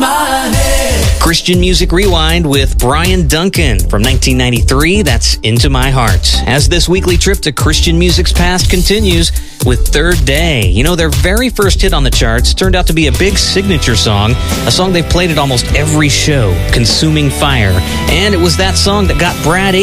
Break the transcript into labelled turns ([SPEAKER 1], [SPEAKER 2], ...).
[SPEAKER 1] my head.
[SPEAKER 2] Christian Music Rewind with Brian Duncan from 1993. That's Into My Heart. As this weekly trip to Christian music's past continues with Third Day. You know, their very first hit on the charts turned out to be a big signature song, a song they've played at almost every show, Consuming Fire. And it was that song that got Brad